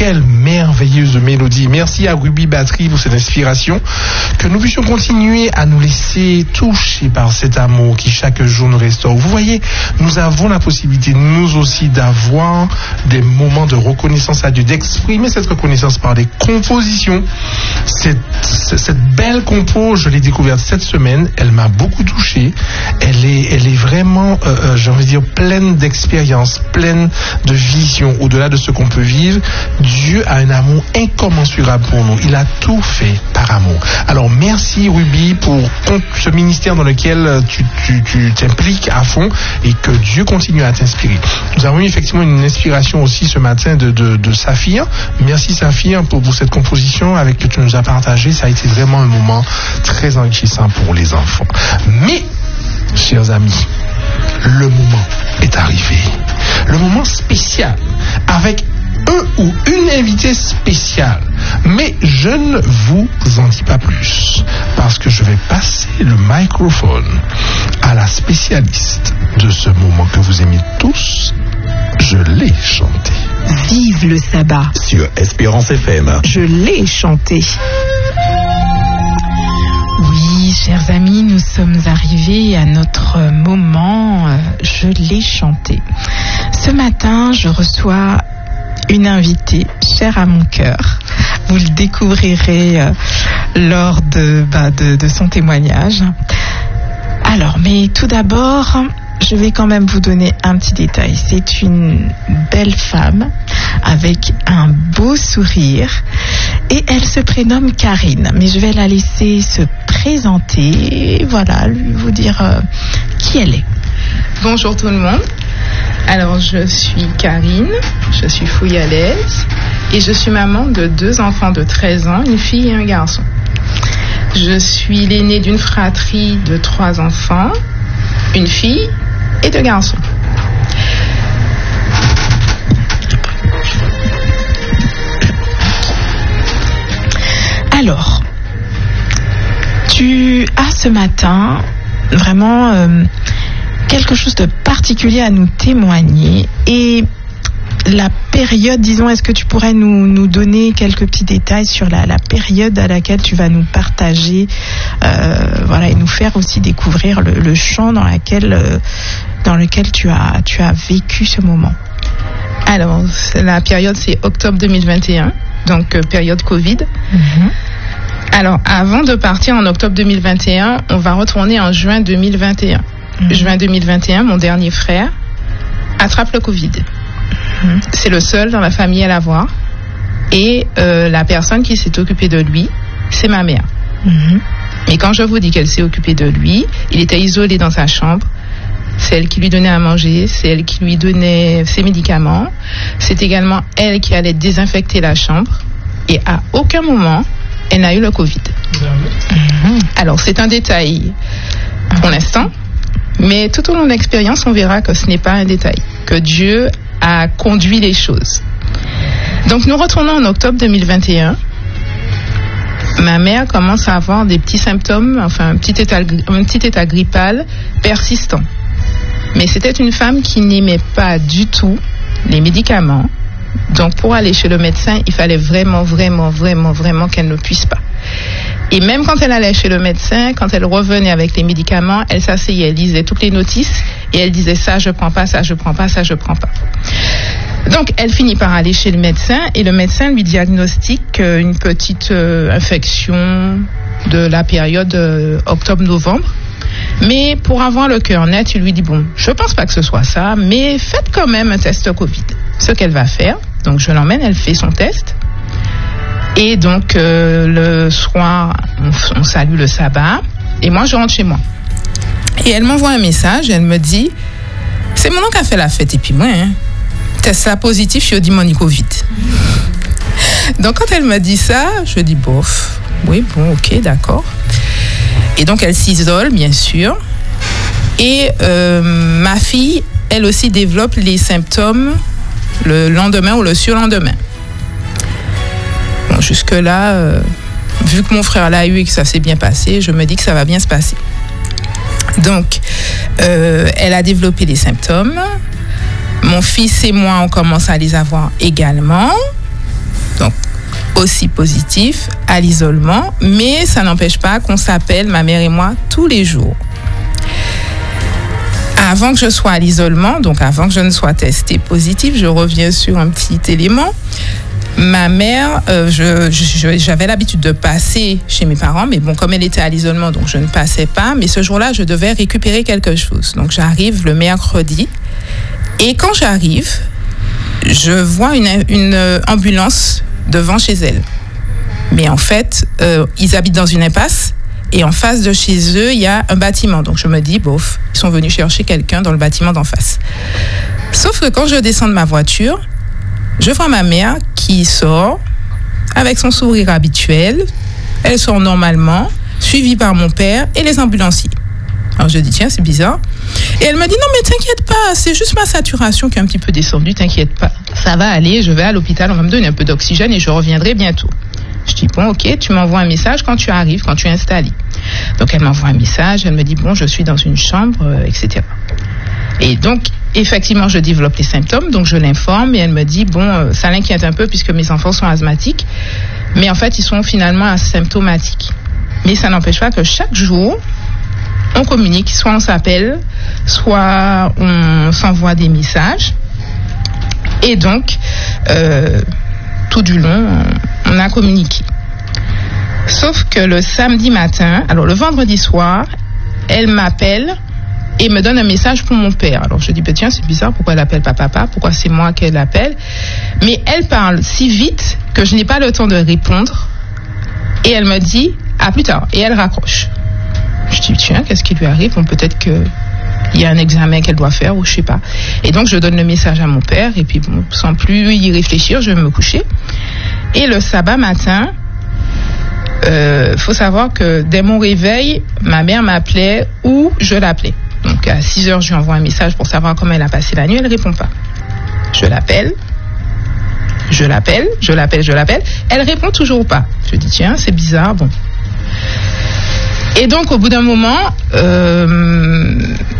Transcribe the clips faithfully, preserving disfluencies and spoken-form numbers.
quelle merveilleuse mélodie. Merci à Ruby Battery pour cette inspiration. Que nous puissions continuer à nous laisser toucher par cet amour qui chaque jour nous restaure. Vous voyez, nous avons la possibilité, nous aussi, d'avoir des moments de reconnaissance à Dieu, d'exprimer cette reconnaissance par des compositions. Cette, cette belle compo, je l'ai découverte cette semaine. Elle m'a beaucoup touché. Elle est, elle est vraiment, euh, j'ai envie de dire, pleine d'expérience, pleine de vision. Au-delà de ce qu'on peut vivre, Dieu a un amour incommensurable pour nous. Il a tout fait par amour. Alors merci Ruby pour ce ministère dans lequel tu, tu, tu t'impliques à fond et que Dieu continue à t'inspirer. Nous avons eu effectivement une inspiration aussi ce matin de, de, de Saphir. Merci Saphir pour, pour cette composition avec que tu nous as partagé. Ça a été vraiment un moment très enrichissant pour les enfants. Mais, chers amis, le moment est arrivé. Le moment spécial avec un ou une invitée spéciale. Mais je ne vous en dis pas plus parce que je vais passer le microphone à la spécialiste de ce moment que vous aimez tous. Je l'ai chanté. Vive le sabbat sur Espérance F M. Je l'ai chanté. Oui, chers amis, nous sommes arrivés à notre moment. Je l'ai chanté. Ce matin, je reçois une invitée chère à mon cœur. Vous le découvrirez euh, lors de, bah, de, de son témoignage. Alors, mais tout d'abord, je vais quand même vous donner un petit détail. C'est une belle femme avec un beau sourire et elle se prénomme Karine. Mais je vais la laisser se présenter, voilà, lui vous dire euh, qui elle est. Bonjour tout le monde. Alors, je suis Karine, je suis fouillalaise et je suis maman de deux enfants de treize ans, une fille et un garçon. Je suis l'aînée d'une fratrie de trois enfants, une fille et deux garçons. Alors, tu as ce matin vraiment euh, quelque chose de particulier à nous témoigner et la période, disons, est-ce que tu pourrais nous, nous donner quelques petits détails sur la, la période à laquelle tu vas nous partager euh, voilà, et nous faire aussi découvrir le, le chant dans, laquelle, euh, dans lequel tu as, tu as vécu ce moment. Alors, la période, c'est octobre deux mille vingt et un, donc euh, période Covid. Mm-hmm. Alors, avant de partir en octobre deux mille vingt et un, on va retourner en juin deux mille vingt et un. Mm-hmm. Juin deux mille vingt et un, mon dernier frère attrape le Covid. Mm-hmm. C'est le seul dans la famille à l'avoir. Et euh, la personne qui s'est occupée de lui, c'est ma mère. Mm-hmm. Et quand je vous dis qu'elle s'est occupée de lui, il était isolé dans sa chambre. C'est elle qui lui donnait à manger, c'est elle qui lui donnait ses médicaments. C'est également elle qui allait désinfecter la chambre. Et à aucun moment, elle n'a eu le Covid. Mmh. Alors, c'est un détail pour l'instant, mais tout au long de l'expérience, on verra que ce n'est pas un détail, que Dieu a conduit les choses. Donc, nous retournons en octobre deux mille vingt et un. Ma mère commence à avoir des petits symptômes, enfin un petit état, un petit état grippal persistant. Mais c'était une femme qui n'aimait pas du tout les médicaments. Donc, pour aller chez le médecin, il fallait vraiment, vraiment, vraiment, vraiment qu'elle ne puisse pas. Et même quand elle allait chez le médecin, quand elle revenait avec les médicaments, elle s'asseyait, elle lisait toutes les notices et elle disait ça, je prends pas, ça, je prends pas, ça, je prends pas. Donc, elle finit par aller chez le médecin et le médecin lui diagnostique une petite euh, infection de la période euh, octobre-novembre. Mais pour avoir le cœur net, il lui dit, bon, je pense pas que ce soit ça, mais faites quand même un test Covid. Ce qu'elle va faire, donc je l'emmène, elle fait son test. Et donc, euh, le soir, on, on salue le sabbat. Et moi, je rentre chez moi. Et elle m'envoie un message, elle me dit, c'est mon oncle qui a fait la fête. Et puis moi, hein, test ça positif, je suis au démoni Covid. Donc, quand elle m'a dit ça, je dis, bof, oui, bon, ok, d'accord. Et donc, elle s'isole, bien sûr. Et euh, ma fille, elle aussi développe les symptômes le lendemain ou le surlendemain. Bon, jusque-là, euh, vu que mon frère l'a eu et que ça s'est bien passé, je me dis que ça va bien se passer. Donc, euh, elle a développé les symptômes. Mon fils et moi, on commence à les avoir également. Donc, aussi positif à l'isolement, mais ça n'empêche pas qu'on s'appelle, ma mère et moi, tous les jours. Avant que je sois à l'isolement, donc avant que je ne sois testée positive, je reviens sur un petit élément. Ma mère, euh, je, je, j'avais l'habitude de passer chez mes parents, mais bon, comme elle était à l'isolement, donc je ne passais pas. Mais ce jour-là, je devais récupérer quelque chose. Donc j'arrive le mercredi. Et quand j'arrive, je vois une, une ambulance devant chez elle. Mais en fait, euh, ils habitent dans une impasse. Et en face de chez eux, il y a un bâtiment. Donc je me dis, bof, ils sont venus chercher quelqu'un dans le bâtiment d'en face. Sauf que quand je descends de ma voiture, je vois ma mère qui sort avec son sourire habituel. Elle sort normalement, suivie par mon père et les ambulanciers. Alors je dis, tiens, c'est bizarre. Et elle me dit, non mais t'inquiète pas, c'est juste ma saturation qui est un petit peu descendue, t'inquiète pas. Ça va aller, je vais à l'hôpital, on va me donner un peu d'oxygène et je reviendrai bientôt. Je dis, bon, ok, tu m'envoies un message quand tu arrives, quand tu es installé. Donc elle m'envoie un message, elle me dit, bon, je suis dans une chambre, euh, et cetera. Et donc, effectivement, je développe les symptômes, donc je l'informe et elle me dit, bon, euh, ça l'inquiète un peu puisque mes enfants sont asthmatiques, mais en fait, ils sont finalement asymptomatiques. Mais ça n'empêche pas que chaque jour, on communique, soit on s'appelle, soit on s'envoie des messages. Et donc, euh, tout du long, on a communiqué. Sauf que le samedi matin, alors le vendredi soir, elle m'appelle et me donne un message pour mon père. Alors je dis, ben tiens, c'est bizarre, pourquoi elle appelle pas papa, pourquoi c'est moi qu'elle appelle? Mais elle parle si vite que je n'ai pas le temps de répondre. Et elle me dit, à plus tard. Et elle raccroche. Je dis, tiens, qu'est-ce qui lui arrive? Bon, peut-être qu'il y a un examen qu'elle doit faire ou je sais pas. Et donc je donne le message à mon père et puis bon, sans plus y réfléchir, je vais me coucher. Et le sabbat matin, euh, faut savoir que dès mon réveil, ma mère m'appelait ou je l'appelais. Donc à six heures, je lui envoie un message pour savoir comment elle a passé la nuit, elle ne répond pas. Je l'appelle, je l'appelle, je l'appelle, je l'appelle, elle répond toujours pas. Je dis, tiens, c'est bizarre, bon. Et donc au bout d'un moment, euh,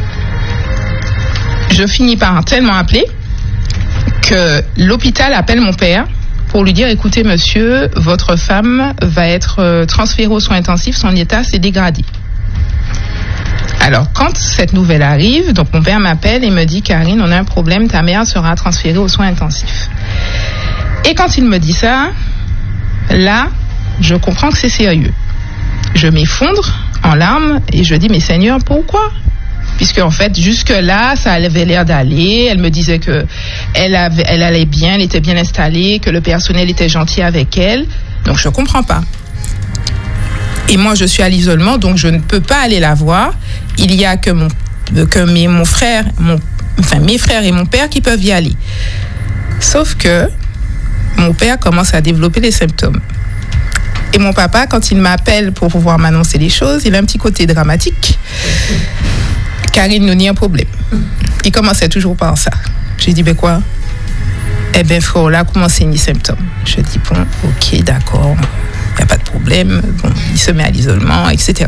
je finis par tellement appeler que l'hôpital appelle mon père pour lui dire, écoutez monsieur, votre femme va être transférée aux soins intensifs, son état s'est dégradé. Alors quand cette nouvelle arrive, donc mon père m'appelle et me dit, Karine, on a un problème, ta mère sera transférée aux soins intensifs. Et quand il me dit ça, là, je comprends que c'est sérieux. Je m'effondre en larmes et je dis, mais Seigneur, pourquoi? Puisque en fait, jusque-là, ça avait l'air d'aller. Elle me disait que elle, avait, elle allait bien, elle était bien installée, que le personnel était gentil avec elle. Donc je comprends pas. Et moi, je suis à l'isolement, donc je ne peux pas aller la voir. Il y a que mon, que mes, mon frère, mon, enfin mes frères et mon père qui peuvent y aller. Sauf que mon père commence à développer les symptômes. Et mon papa, quand il m'appelle pour pouvoir m'annoncer les choses, il a un petit côté dramatique. Karine, nous n'y a un problème. Il commençait toujours par ça. J'ai dit, ben quoi? Eh ben frère, là, comment c'est les symptômes? Je dis, bon, ok, d'accord, il n'y a pas de problème. Bon, il se met à l'isolement, et cetera.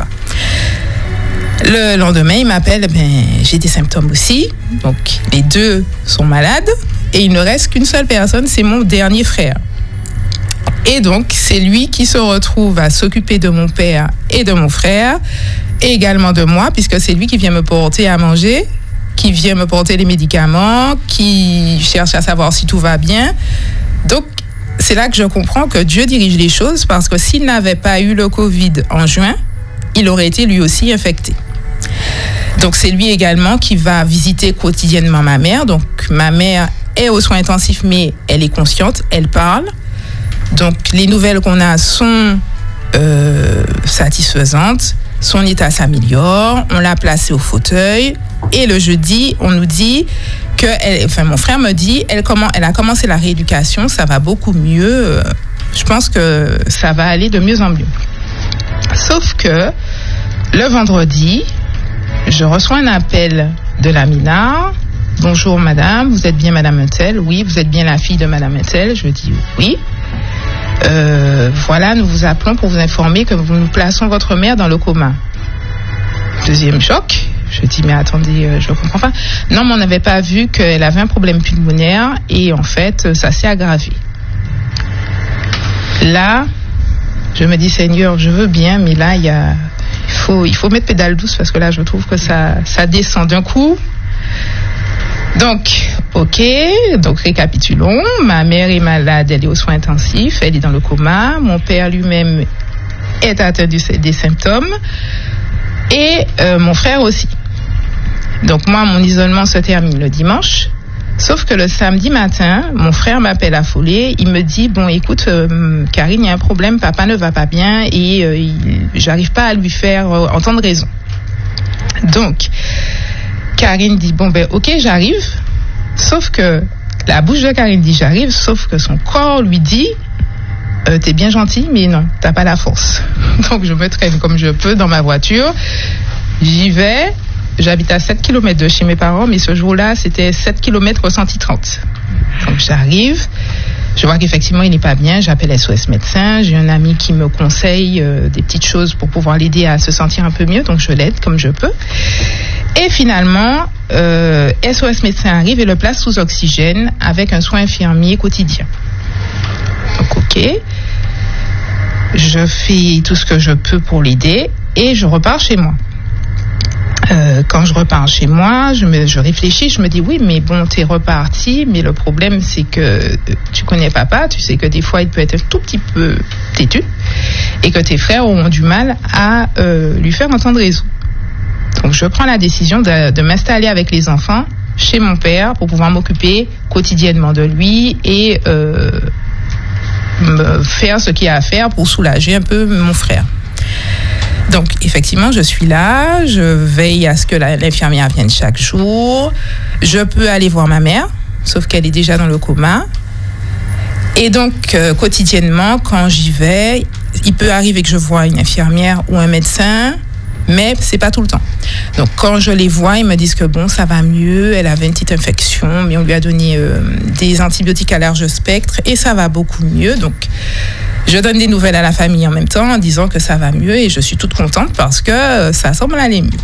Le lendemain, il m'appelle, ben, j'ai des symptômes aussi. Donc, les deux sont malades. Et il ne reste qu'une seule personne, c'est mon dernier frère. Et donc, c'est lui qui se retrouve à s'occuper de mon père et de mon frère, et également de moi, puisque c'est lui qui vient me porter à manger, qui vient me porter les médicaments, qui cherche à savoir si tout va bien. Donc, c'est là que je comprends que Dieu dirige les choses, parce que s'il n'avait pas eu le Covid en juin, il aurait été lui aussi infecté. Donc, c'est lui également qui va visiter quotidiennement ma mère. Donc, ma mère est aux soins intensifs, mais elle est consciente, elle parle. Donc, les nouvelles qu'on a sont euh, satisfaisantes. Son état s'améliore. On l'a placée au fauteuil. Et le jeudi, on nous dit que, elle, enfin, mon frère me dit, elle, comment, elle a commencé la rééducation. Ça va beaucoup mieux. Je pense que ça va aller de mieux en mieux. Sauf que le vendredi, je reçois un appel de la Minard. Bonjour madame, vous êtes bien madame Untel? Oui, vous êtes bien la fille de madame Untel? Je dis oui. Euh, voilà, nous vous appelons pour vous informer que nous plaçons votre mère dans le coma. Deuxième choc. Je dis, mais attendez, je ne comprends pas. Non, mais on n'avait pas vu qu'elle avait un problème pulmonaire et en fait, ça s'est aggravé. Là, je me dis, Seigneur, je veux bien, mais là, il y a, il faut, il faut mettre pédale douce parce que là, je trouve que ça, ça descend d'un coup. Donc, ok, donc récapitulons. Ma mère est malade, elle est aux soins intensifs, elle est dans le coma. Mon père lui-même est atteint du, des symptômes. Et euh, mon frère aussi. Donc moi, mon isolement se termine le dimanche. Sauf que le samedi matin, mon frère m'appelle affolé. Il me dit, bon, écoute, euh, Karine, il y a un problème, papa ne va pas bien et euh, il, j'arrive pas à lui faire euh, entendre raison. Donc, Karine dit, bon, ben, ok, j'arrive. Sauf que la bouche de Karine dit, j'arrive, sauf que son corps lui dit, euh, t'es bien gentil, mais non, t'as pas la force. Donc, je me traîne comme je peux dans ma voiture. J'y vais. J'habite à sept kilomètres de chez mes parents, mais ce jour-là, c'était sept kilomètres cent trente. Donc, j'arrive. Je vois qu'effectivement, il n'est pas bien. J'appelle S O S médecin. J'ai un ami qui me conseille euh, des petites choses pour pouvoir l'aider à se sentir un peu mieux. Donc, je l'aide comme je peux. Et finalement, euh, S O S médecin arrive et le place sous oxygène avec un soin infirmier quotidien. Donc, ok. Je fais tout ce que je peux pour l'aider et je repars chez moi. Euh, quand je repars chez moi, je, me, je réfléchis, je me dis oui, mais bon, t'es reparti, mais le problème c'est que tu connais papa, tu sais que des fois il peut être un tout petit peu têtu et que tes frères auront du mal à euh, lui faire entendre raison. Donc je prends la décision de, de m'installer avec les enfants chez mon père pour pouvoir m'occuper quotidiennement de lui et euh, me faire ce qu'il y a à faire pour soulager un peu mon frère. Donc, effectivement, je suis là, je veille à ce que la, l'infirmière vienne chaque jour. Je peux aller voir ma mère, sauf qu'elle est déjà dans le coma. Et donc, euh, quotidiennement, quand j'y vais, il peut arriver que je voie une infirmière ou un médecin, mais c'est pas tout le temps. Donc, quand je les vois, ils me disent que bon, ça va mieux, elle avait une petite infection, mais on lui a donné euh, des antibiotiques à large spectre et ça va beaucoup mieux. Donc, je donne des nouvelles à la famille en même temps en disant que ça va mieux et je suis toute contente parce que ça semble aller mieux.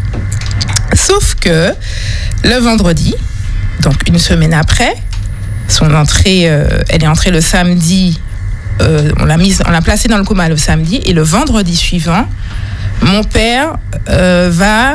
Sauf que le vendredi, donc une semaine après, son entrée, euh, elle est entrée le samedi, euh, on l'a mise, on l'a placée dans le coma le samedi et le vendredi suivant, mon père euh, va